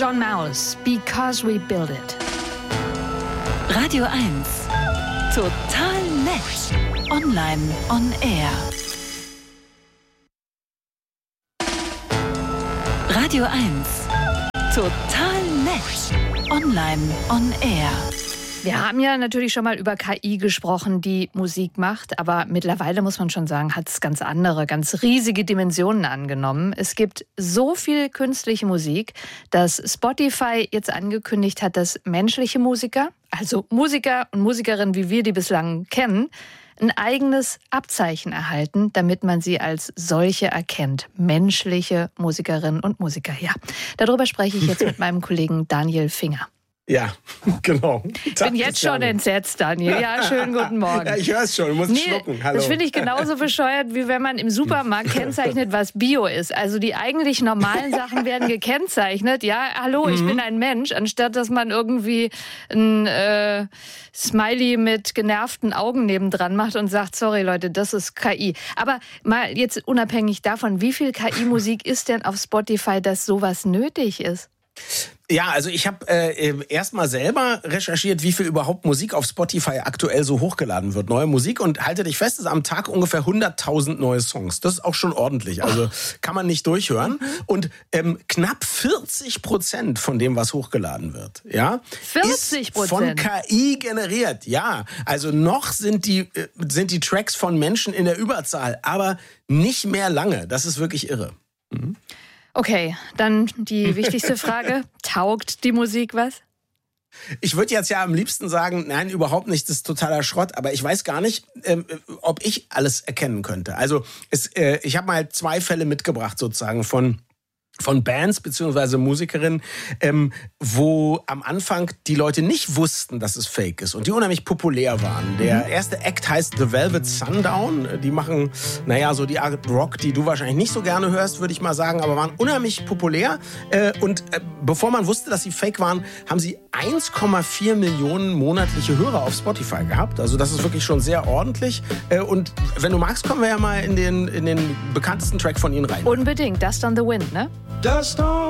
John Mouse, Because We Build It. Radio 1. Total nett. Online on Air. Radio 1. Total nett. Online on Air. Wir haben ja natürlich schon mal über KI gesprochen, die Musik macht, aber mittlerweile muss man schon sagen, hat es ganz andere, ganz riesige Dimensionen angenommen. Es gibt so viel künstliche Musik, dass Spotify jetzt angekündigt hat, dass menschliche Musiker, also Musiker und Musikerinnen, wie wir die bislang kennen, ein eigenes Abzeichen erhalten, damit man sie als solche erkennt. Menschliche Musikerinnen und Musiker, ja. Darüber spreche ich jetzt mit meinem Kollegen Daniel Finger. Ja, genau. Ich bin jetzt schon entsetzt, Daniel. Ja, schönen guten Morgen. Ja, ich höre es schon, du musst schlucken. Hallo. Das finde ich genauso bescheuert, wie wenn man im Supermarkt kennzeichnet, was Bio ist. Also die eigentlich normalen Sachen werden gekennzeichnet. Ja, hallo, ich bin ein Mensch, anstatt dass man irgendwie ein Smiley mit genervten Augen nebendran macht und sagt, sorry Leute, das ist KI. Aber mal jetzt unabhängig davon, wie viel KI-Musik ist denn auf Spotify, dass sowas nötig ist? Ja, also ich habe erstmal selber recherchiert, wie viel überhaupt Musik auf Spotify aktuell so hochgeladen wird. Neue Musik, und halte dich fest, es ist am Tag ungefähr 100.000 neue Songs. Das ist auch schon ordentlich, also kann man nicht durchhören. Und knapp 40% von dem, was hochgeladen wird, ja, 40%? ist von KI generiert. Ja, also noch sind die Tracks von Menschen in der Überzahl, aber nicht mehr lange. Das ist wirklich irre. Mhm. Okay, dann die wichtigste Frage. Taugt die Musik was? Ich würde jetzt ja am liebsten sagen, nein, überhaupt nicht, das ist totaler Schrott. Aber ich weiß gar nicht, ob ich alles erkennen könnte. Also ich habe mal 2 Fälle mitgebracht sozusagen von Bands bzw. Musikerinnen, wo am Anfang die Leute nicht wussten, dass es Fake ist und die unheimlich populär waren. Der erste Act heißt The Velvet Sundown. Die machen, so die Art Rock, die du wahrscheinlich nicht so gerne hörst, würde ich mal sagen, aber waren unheimlich populär. Und bevor man wusste, dass sie Fake waren, haben sie 1,4 Millionen monatliche Hörer auf Spotify gehabt. Also das ist wirklich schon sehr ordentlich. Und wenn du magst, kommen wir ja mal in den bekanntesten Track von ihnen rein. Unbedingt, Dust on the Wind, ne? Dust on